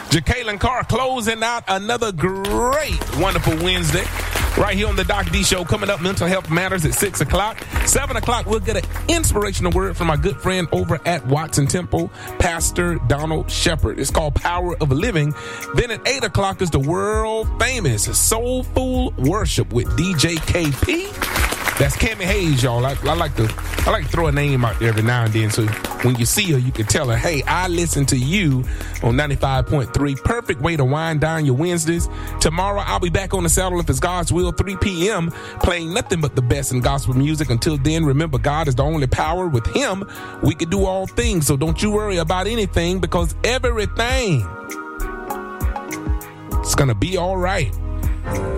Jacqueline Carr closing out another great, wonderful Wednesday. Right here on the Doc D Show. Coming up, Mental Health Matters at 6 o'clock. 7 o'clock, we'll get an inspirational word from our good friend over at Watson Temple, Pastor Donald Shepard. It's called Power of Living. Then at 8 o'clock is the world famous Soulful Worship with DJ KP. That's Cammie Hayes, y'all. I like to throw a name out there every now and then, so when you see her, you can tell her, hey, I listen to you on 95.3. Perfect way to wind down your Wednesdays. Tomorrow, I'll be back on the saddle if it's God's will, 3 p.m., playing nothing but the best in gospel music. Until then, remember, God is the only power. With Him, we can do all things. So don't you worry about anything, because everything is going to be all right.